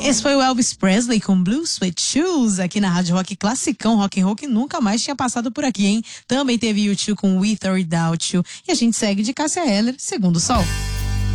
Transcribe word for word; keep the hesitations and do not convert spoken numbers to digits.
Esse foi o Elvis Presley com Blue Suede Shoes aqui na Rádio Rock, classicão, rock and roll que nunca mais tinha passado por aqui, hein? Também teve U dois com With or Without You e a gente segue de Cássia Eller, Segundo Sol.